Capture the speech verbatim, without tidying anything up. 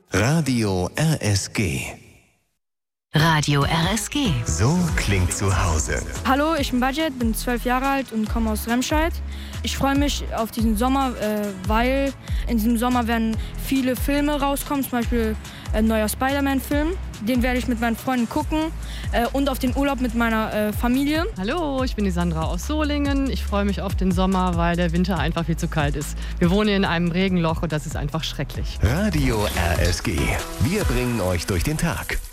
Radio R S G. Radio R S G. So klingt zu Hause. Hallo, ich bin Budget, bin zwölf Jahre alt und komme aus Remscheid. Ich freue mich auf diesen Sommer, äh, weil in diesem Sommer werden viele Filme rauskommen, zum Beispiel ein neuer Spider-Man-Film. Den werde ich mit meinen Freunden gucken äh, und auf den Urlaub mit meiner äh, Familie. Hallo, ich bin die Sandra aus Solingen. Ich freue mich auf den Sommer, weil der Winter einfach viel zu kalt ist. Wir wohnen in einem Regenloch und das ist einfach schrecklich. Radio R S G. Wir bringen euch durch den Tag.